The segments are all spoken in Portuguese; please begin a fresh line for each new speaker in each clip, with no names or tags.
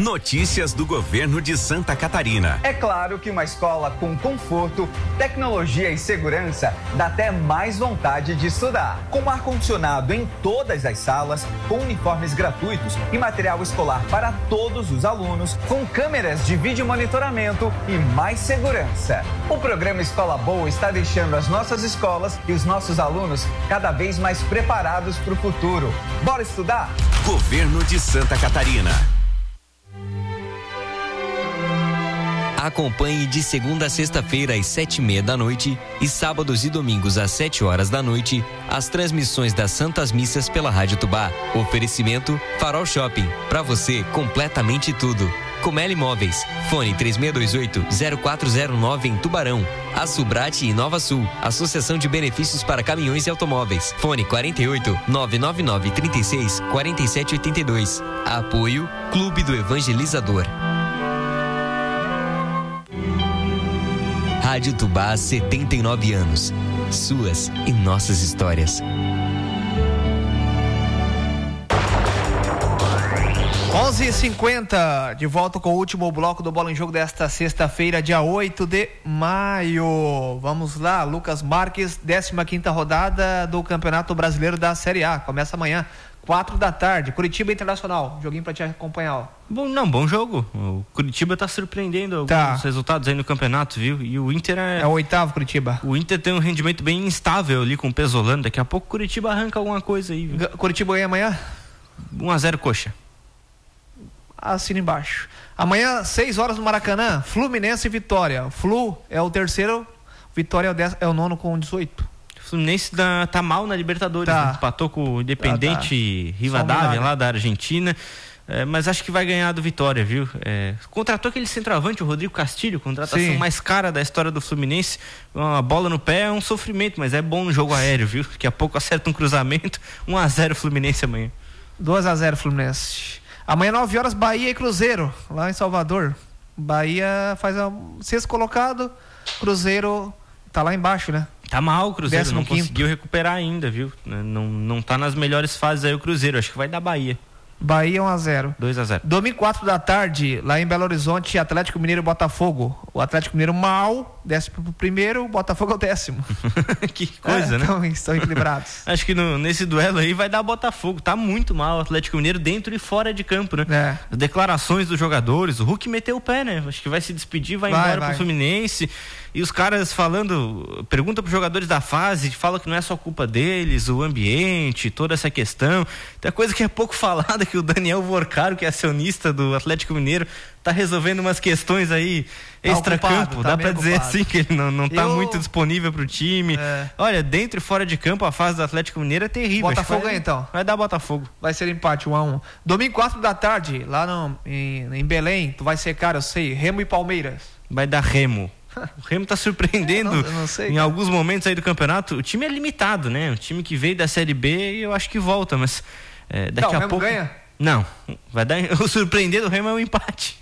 Notícias do governo de Santa Catarina.
É claro que uma escola com conforto, tecnologia e segurança dá até mais vontade de estudar. Com ar-condicionado em todas as salas, com uniformes gratuitos e material escolar para todos os alunos, com câmeras de vídeo monitoramento e mais segurança. O programa Escola Boa está deixando as nossas escolas e os nossos alunos cada vez mais preparados para o futuro. Bora estudar?
Governo de Santa Catarina.
Acompanhe de segunda a sexta-feira às 7:30 da noite e sábados e domingos às 7 horas da noite as transmissões das Santas Missas pela Rádio Tubá. Oferecimento Farol Shopping. Pra você, completamente tudo. Comeli Imóveis. Fone 3628-0409 em Tubarão. A Subrate e Nova Sul. Associação de Benefícios para Caminhões e Automóveis. Fone 48-999-36-4782. Apoio Clube do Evangelizador. Rádio Tubá, 79 anos. Suas e nossas histórias.
11h50, de volta com o último bloco do Bola em Jogo desta sexta-feira, dia 8 de maio. Vamos lá, Lucas Marques, 15ª rodada do Campeonato Brasileiro da Série A. Começa amanhã, 4 da tarde, Curitiba Internacional. Joguinho pra te acompanhar, ó.
Bom jogo. O Curitiba tá surpreendendo alguns resultados aí no campeonato, viu? E o Inter é
o oitavo Curitiba.
O Inter tem um rendimento bem instável ali com o Pesolano. Daqui a pouco o Curitiba arranca alguma coisa aí, viu?
Curitiba ganha amanhã?
1-0 Coxa.
Assina embaixo. Amanhã, 6 horas no Maracanã, Fluminense e Vitória. Flu é o terceiro, Vitória é o nono com 18.
O Fluminense tá mal na Libertadores, né? Empatou com o Independente Rivadavia lá da Argentina. Mas acho que vai ganhar do Vitória, viu? Contratou aquele centroavante, o Rodrigo Castilho, contratação mais cara da história do Fluminense. Uma bola no pé é um sofrimento, mas é bom no jogo aéreo, viu? Daqui a pouco acerta um cruzamento. 1-0 Fluminense amanhã.
2-0 Fluminense. Amanhã, 9 horas, Bahia e Cruzeiro, lá em Salvador. Bahia faz sexto colocado, Cruzeiro tá lá embaixo, né?
Tá mal o Cruzeiro, não conseguiu recuperar ainda, viu? Não tá nas melhores fases aí o Cruzeiro, acho que vai dar Bahia.
Bahia 1-0.
2-0.
Domingo, 4 da tarde, lá em Belo Horizonte, Atlético Mineiro e Botafogo. O Atlético Mineiro mal, 11º, o Botafogo é o 10º.
Que coisa, né?
Então, estão equilibrados.
Acho que nesse duelo aí vai dar Botafogo. Tá muito mal o Atlético Mineiro dentro e fora de campo, né? As declarações dos jogadores, o Hulk meteu o pé, né? Acho que vai se despedir, vai embora pro Fluminense. E os caras pergunta pros jogadores da fase, falam que não é só culpa deles, o ambiente, toda essa questão. Tem coisa que é pouco falada, que o Daniel Vorcaro, que é acionista do Atlético Mineiro, tá resolvendo umas questões aí extra-campo. Dá pra dizer assim que ele não tá muito disponível pro time. Olha, dentro e fora de campo, a fase do Atlético Mineiro é terrível.
Botafogo ganha então.
Vai dar Botafogo.
Vai ser empate, 1-1. Domingo, 4 da tarde, lá em Belém, tu vai secar, eu sei, Remo e Palmeiras.
Vai dar Remo. O Remo tá surpreendendo em alguns momentos aí do campeonato. O time é limitado, né? O time que veio da Série B, eu acho que volta, mas daqui a pouco...
ganha?
Não, vai dar... O surpreender do Remo é o empate.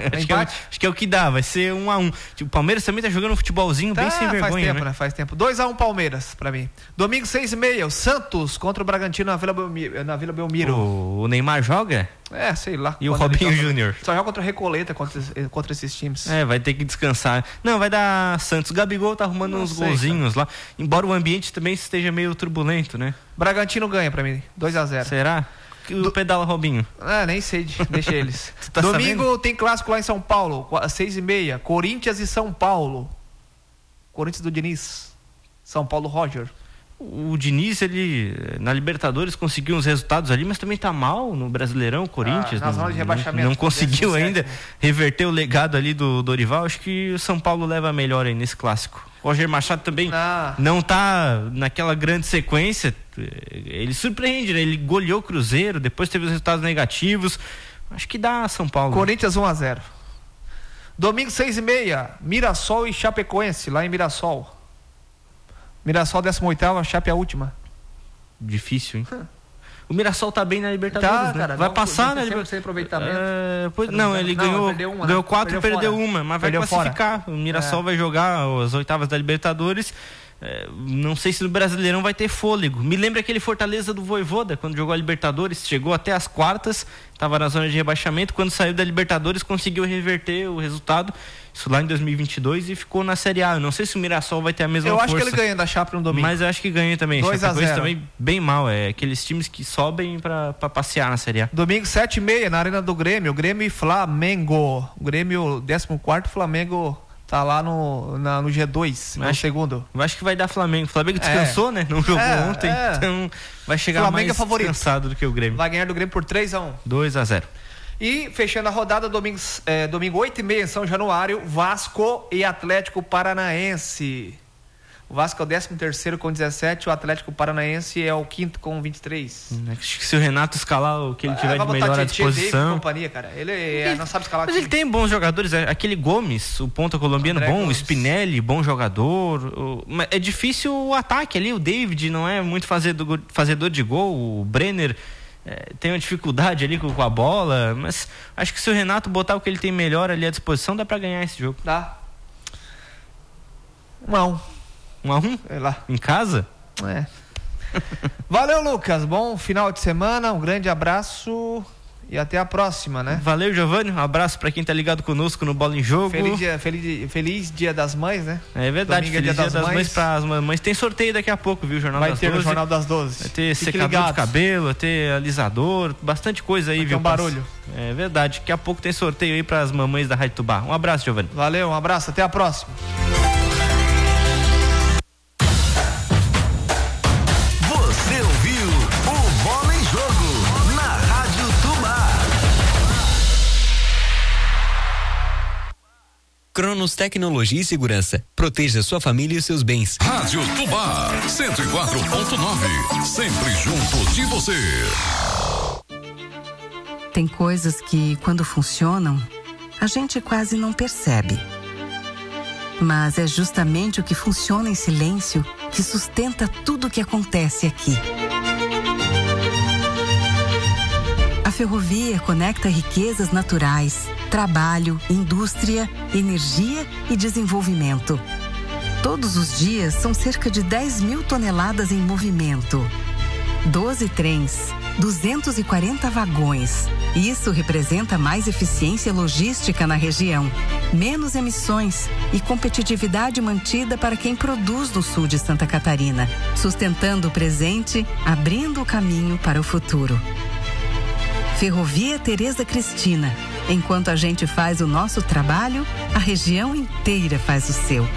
Acho que é o que dá, vai ser 1-1. Tipo, o Palmeiras também tá jogando um futebolzinho bem sem vergonha,
né? Faz tempo. 2-1 Palmeiras, pra mim. Domingo, 6h30, o Santos contra o Bragantino na Vila Belmiro.
O Neymar joga?
Sei lá.
E o Robinho Júnior?
Só joga contra a Recoleta, contra esses times.
Vai ter que descansar. Não, vai dar Santos. O Gabigol tá arrumando uns golzinhos lá. Embora o ambiente também esteja meio turbulento, né?
Bragantino ganha pra mim, 2-0.
Será? O pedala Robinho.
Nem sei, deixa eles. Domingo sabendo? Tem clássico lá em São Paulo, 6h30, Corinthians e São Paulo. Corinthians do Diniz, São Paulo Roger.
O Diniz, ele na Libertadores conseguiu uns resultados ali, mas também tá mal no Brasileirão, Corinthians.
Na zona de rebaixamento.
Não conseguiu ainda reverter o legado ali do Dorival. Acho que o São Paulo leva melhor aí nesse clássico. Roger Machado também não tá naquela grande sequência. Ele surpreende, né? Ele goleou o Cruzeiro, depois teve os resultados negativos. Acho que dá São Paulo.
Corinthians 1-0. Domingo, 6h30, Mirassol e Chapecoense, lá em Mirassol. Mirassol 18ª, Chape a última.
Difícil, hein? O Mirassol tá bem na Libertadores, né? Cara, vai passar na Libertadores.
Sem aproveitamento.
Ele ganhou 4 e perdeu uma, mas vai classificar. O Mirassol vai jogar as oitavas da Libertadores. Não sei se no Brasileirão vai ter fôlego. Me lembra aquele Fortaleza do Vojvoda, quando jogou a Libertadores, chegou até as quartas, estava na zona de rebaixamento, quando saiu da Libertadores conseguiu reverter o resultado, isso lá em 2022, e ficou na Série A. Eu não sei se o Mirassol vai ter a mesma força.
Eu acho que ele ganha da Chape no domingo.
Mas eu acho que ganha também.
2-0.
Também bem mal, aqueles times que sobem pra passear na Série A.
Domingo 7h30 na Arena do Grêmio, o Grêmio e Flamengo. O Grêmio 14º, Flamengo tá lá no G2, no segundo.
Eu acho que vai dar Flamengo. O Flamengo descansou, né? Não jogou ontem, então vai chegar
Flamengo
mais cansado do que o Grêmio.
Vai ganhar do Grêmio por 3-1.
2-0.
E fechando a rodada, domingo 8h30 em São Januário, Vasco e Atlético Paranaense. O Vasco é o 13º com 17, o Atlético Paranaense é o 5º com 23.
Acho que se o Renato escalar o que ele tiver de melhor à disposição...
Companhia, cara. Ele não sabe escalar.
Mas ele tem bons jogadores, aquele Gomes, o ponta colombiano, André bom, Gomes. O Spinelli, bom jogador. É difícil o ataque ali, o David não é muito fazedor de gol, o Brenner tem uma dificuldade ali com a bola, mas acho que se o Renato botar o que ele tem melhor ali à disposição, dá pra ganhar esse jogo.
Dá. 1-1.
1-1?
Sei lá.
Em casa?
Valeu, Lucas. Bom final de semana, um grande abraço e até a próxima, né?
Valeu, Giovanni. Um abraço pra quem tá ligado conosco no Bola em Jogo.
Feliz Dia das Mães, né?
É verdade, feliz Dia das Mães pras mamães. Tem sorteio daqui a pouco, viu?
Vai ter no Jornal das 12.
Vai ter secador de cabelo, vai ter alisador, bastante coisa aí, viu?
Tem um barulho.
É verdade. Daqui a pouco tem sorteio aí pras mamães da Rádio Tubá. Um abraço, Giovanni.
Valeu, um abraço. Até a próxima.
Cronos Tecnologia e Segurança. Proteja sua família e seus bens.
Rádio Tubá 104.9. Sempre junto de você.
Tem coisas que, quando funcionam, a gente quase não percebe. Mas é justamente o que funciona em silêncio que sustenta tudo o que acontece aqui. A ferrovia conecta riquezas naturais, trabalho, indústria, energia e desenvolvimento. Todos os dias são cerca de 10 mil toneladas em movimento. 12 trens, 240 vagões. Isso representa mais eficiência logística na região, menos emissões e competitividade mantida para quem produz no sul de Santa Catarina, sustentando o presente, abrindo o caminho para o futuro. Ferrovia Tereza Cristina. Enquanto a gente faz o nosso trabalho, a região inteira faz o seu.